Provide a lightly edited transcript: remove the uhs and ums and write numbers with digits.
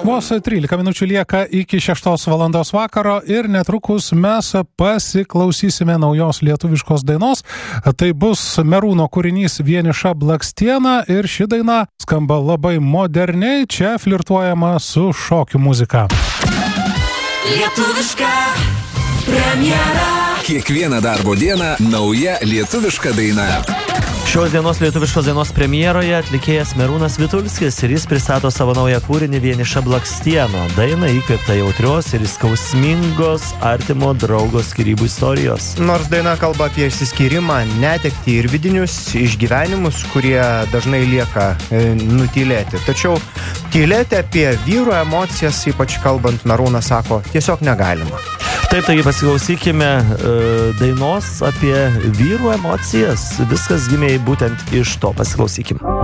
Vos 13 minučių lieka iki 6 valandos vakaro ir netrukus mes pasiklausysime naujos lietuviškos dainos. Tai bus Merūno kūrinys Vieniša blakstiena ir ši daina skamba labai moderniai, čia flirtuojama su šokių muzika. Lietuviška premjera. Kiekvieną darbo dieną nauja lietuviška daina. Šios dienos lietuviškos dainos premjeroje atlikėjas Merūnas Vitulskis ir jis pristato savo naują kūrinį Vieniša blakstiena. Daina įkvėpta jautrios ir skausmingos artimo draugo skyrybų istorijos. Nors daina kalba apie išsiskyrimą, netektį ir vidinius išgyvenimus, kurie dažnai lieka nutylėti. Tačiau tylėti apie vyrų emocijas, ypač kalbant, Merūnas sako, tiesiog negalima. Taip, taigi pasiklausykime dainos apie vyrų emocijas. Viskas gimė būtent iš to. Pasiklausykim.